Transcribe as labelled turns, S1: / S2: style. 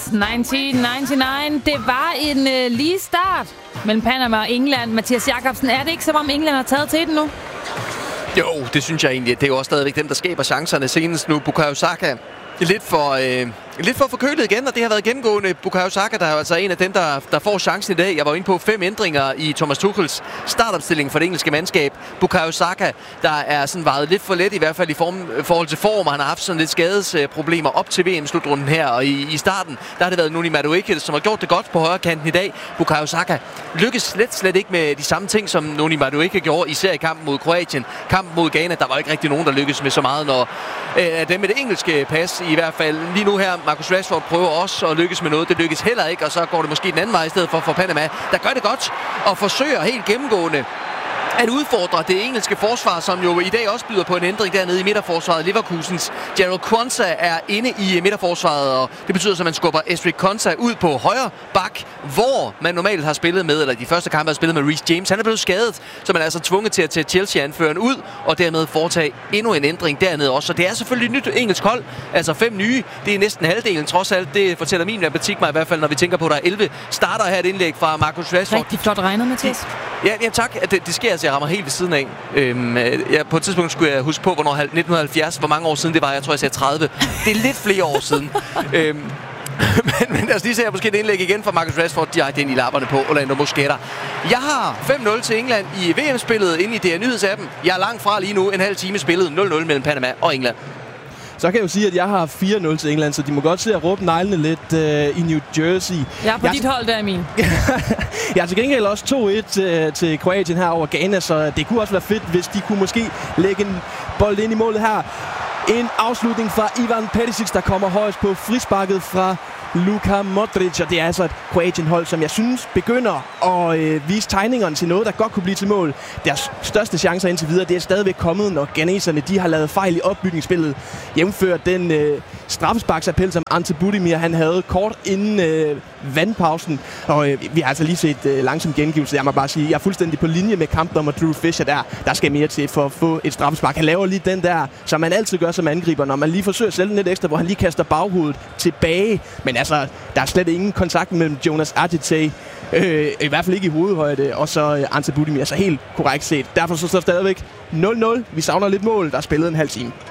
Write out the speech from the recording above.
S1: 1999. Det var en lige start mellem Panama og England. Mathias Jakobsen, er det ikke som om England har taget til den nu?
S2: Jo, det synes jeg egentlig. Det er jo også stadigvæk dem, der skaber chancerne. Senest nu Bukayo Saka lidt for forkølet igen, og det har været gennemgående. Bukayo Saka, der er jo altså en af dem, der får chancen i dag. Jeg var inde på 5 ændringer i Thomas Tuchels startopstilling for det engelske mandskab. Bukayo Saka, der er sådan vejet lidt for let, i hvert fald i forhold til form. Han har haft sådan lidt skadesproblemer op til VM-slutrunden her, og i starten, der har det været Noni Madueke, som har gjort det godt på højre kanten i dag. Bukayo Saka lykkes slet ikke med de samme ting, som Noni Madueke gjorde, især i kampen mod Kroatien. Kampen mod Ghana, der var ikke rigtig nogen, der lykkedes med så meget, når dem med det engelske pas i hvert fald. Lige nu her, Marcus Rashford prøver også at lykkes med noget. Det lykkes heller ikke, og så går det måske den anden vej i stedet for Panama, der gør det godt og forsøger helt gennemgående at udfordre det engelske forsvar, som jo i dag også byder på en ændring dernede i midterforsvaret. Leverkusens Jarell Quansah er inde i midterforsvaret, og det betyder så, at man skubber Ezri Konsa ud på højre bak, hvor man normalt har spillet med, eller de første kampe har spillet med Reece James. Han er blevet skadet, så man er altså tvunget til at tage Chelsea-anføreren ud, og dermed foretage endnu en ændring dernede også. Så det er selvfølgelig et nyt engelsk hold, altså 5 nye. Det er næsten halvdelen, trods alt. Det fortæller min matematik mig i hvert fald, når vi tænker på, at der er 11 starter her et indlæg fra Marcus Rashford.
S1: Rigtig flot regnet, Mathias.
S2: Ja, tak. Det sker, altså jeg rammer helt ved siden af. På et tidspunkt skulle jeg huske på, hvornår 1970, hvor mange år siden det var. Jeg tror, jeg sagde 30. Det er lidt flere år siden. Men lad os lige se måske et indlæg igen fra Marcus Rashford direkte ind i lapperne på Orlando Mosquera. Jeg har 5-0 til England i VM-spillet inde i DR Nyhedsappen. Jeg er langt fra lige nu. En halv time spillet 0-0 mellem Panama og England.
S3: Så kan jeg jo sige, at jeg har 4-0 til England, så de må godt se at råbe neglene lidt i New Jersey.
S1: Jeg er på dit hold der, Emil.
S3: Jeg har til gengæld også 2-1 til Kroatien her over Ghana, så det kunne også være fedt, hvis de kunne måske lægge en bold ind i målet her. En afslutning fra Ivan Perisic, der kommer højst på frisparket fra Luka Modric, og det er altså et Kroatien-hold, som jeg synes begynder at vise tegningerne til noget, der godt kunne blive til mål. Deres største chancer indtil videre, det er stadigvæk kommet, når ghaneserne de har lavet fejl i opbygningsspillet. Jævnført den straffesparksappel, som Ante Budimir han havde kort inden vandpausen. Og vi har altså lige set langsom gengivelse. Jeg må bare sige, jeg er fuldstændig på linje med kampdommer Drew Fisher der skal mere til for at få et straffespark. Han laver lige den der, som man altid gør som angriber, når man lige forsøger at sælge lidt ekstra, hvor han lige kaster baghovedet tilbage. Men altså, der er slet ingen kontakt mellem Jonas Adjetey, i hvert fald ikke i hovedhøjde, og så Ante Budimir, så helt korrekt set. Derfor så står stadigvæk 0-0. Vi savner lidt mål, der er spillet en halv time.